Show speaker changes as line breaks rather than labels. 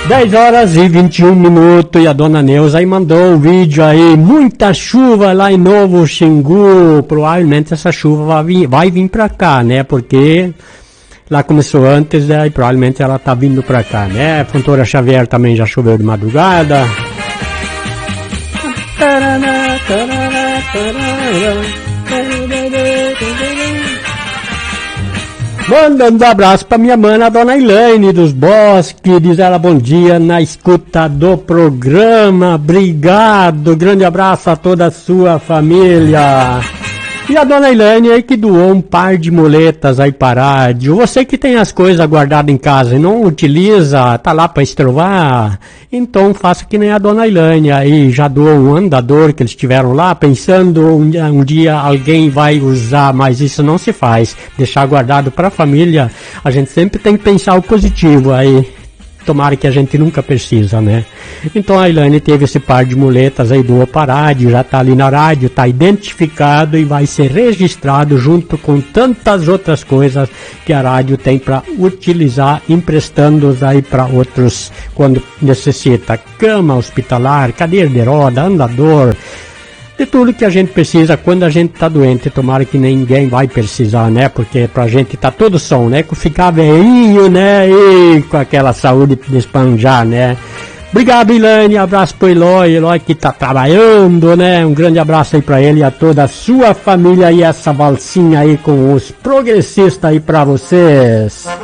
10 horas e 21 minutos e a dona Neuza aí mandou um vídeo aí, muita chuva lá em Novo Xingu. Provavelmente essa chuva vai vir pra cá, né? Porque lá começou antes, né? E provavelmente ela tá vindo pra cá, né? Fontoura Xavier também já choveu de madrugada. Mandando um abraço pra minha mana, a dona Elaine dos Bosques, diz ela bom dia na escuta do programa, obrigado, grande abraço a toda a sua família. E a dona Elaine aí que doou um par de muletas aí para a rádio. Você que tem as coisas guardadas em casa e não utiliza, tá lá para estrovar, então faça que nem a dona Elaine aí, já doou um andador que eles tiveram lá, pensando um dia alguém vai usar, mas isso não se faz. Deixar guardado para a família, a gente sempre tem que pensar o positivo aí. Tomara que a gente nunca precisa, né? Então a Elaine teve esse par de muletas aí, doou para a rádio, já tá ali na rádio, tá identificado e vai ser registrado junto com tantas outras coisas que a rádio tem para utilizar, emprestando-os aí para outros quando necessita. Cama hospitalar, cadeira de roda, andador, de tudo que a gente precisa quando a gente tá doente. Tomara que ninguém vai precisar, né? Porque pra gente tá todo som, né? Com ficar velhinho, né? E com aquela saúde de espanjar, né? Obrigado, Ilane. Abraço pro Eloy que tá trabalhando, né? Um grande abraço aí pra ele e a toda a sua família. E essa valsinha aí com os progressistas aí pra vocês.